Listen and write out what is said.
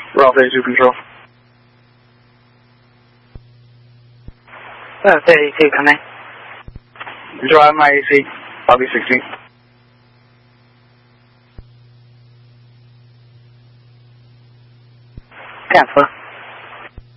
Ralph A2 Control. Ralph A2, come in. Drive my AC, Lobby 16. Cancel.